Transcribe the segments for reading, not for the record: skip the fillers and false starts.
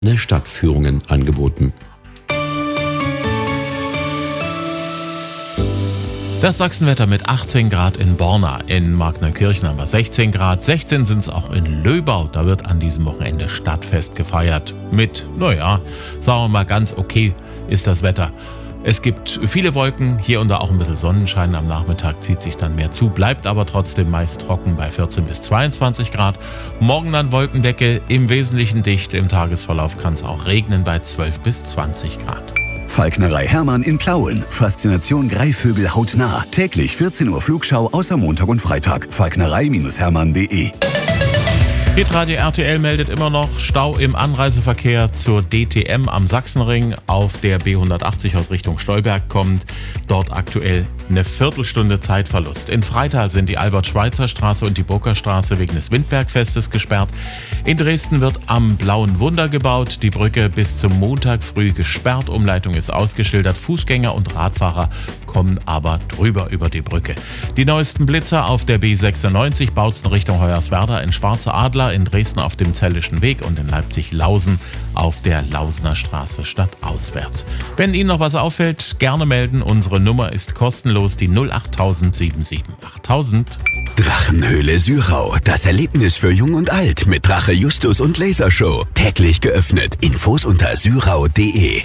Stadtführungen angeboten. Das Sachsenwetter mit 18 Grad in Borna. In Markneukirchen haben wir 16 Grad. 16 sind es auch in Löbau. Da wird an diesem Wochenende Stadtfest gefeiert. Mit, sagen wir mal ganz okay ist das Wetter. Es gibt viele Wolken, hier und da auch ein bisschen Sonnenschein. Am Nachmittag zieht sich dann mehr zu, bleibt aber trotzdem meist trocken bei 14 bis 22 Grad. Morgen dann Wolkendecke, im Wesentlichen dicht. Im Tagesverlauf kann es auch regnen bei 12 bis 20 Grad. Falknerei Hermann in Plauen. Faszination Greifvögel hautnah. Täglich 14 Uhr Flugschau außer Montag und Freitag. falknerei-hermann.de. Hitradio RTL meldet immer noch Stau im Anreiseverkehr zur DTM am Sachsenring auf der B180 aus Richtung Stolberg kommt. Dort aktuell eine Viertelstunde Zeitverlust. In Freital sind die Albert-Schweitzer-Straße und die Burgerstraße wegen des Windbergfestes gesperrt. In Dresden wird am Blauen Wunder gebaut. Die Brücke bis zum Montag früh gesperrt. Umleitung ist ausgeschildert. Fußgänger und Radfahrer kommen aber drüber über die Brücke. Die neuesten Blitzer auf der B96 Bautzen Richtung Hoyerswerda, in Schwarze Adler, in Dresden auf dem Zellischen Weg und in Leipzig-Lausen auf der Lausener Straße stadtauswärts. Wenn Ihnen noch was auffällt, gerne melden. Unsere Nummer ist kostenlos, die 08077 8000. Drachenhöhle Sürau. Das Erlebnis für Jung und Alt mit Drache Justus und Lasershow. Täglich geöffnet. Infos unter syrau.de.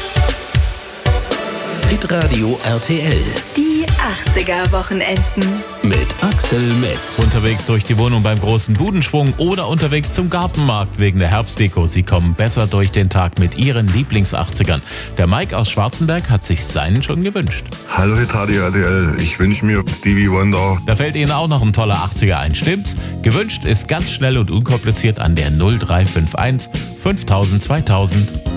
Hitradio RTL. Die 80er-Wochenenden. Mit Axel Metz. Unterwegs durch die Wohnung beim großen Budenschwung oder unterwegs zum Gartenmarkt wegen der Herbstdeko. Sie kommen besser durch den Tag mit Ihren Lieblings-80ern. Der Mike aus Schwarzenberg hat sich seinen schon gewünscht. Hallo Hitradio RTL, ich wünsche mir Stevie Wonder. Da fällt Ihnen auch noch ein toller 80er ein, stimmt's? Gewünscht ist ganz schnell und unkompliziert an der 0351 5000 2000.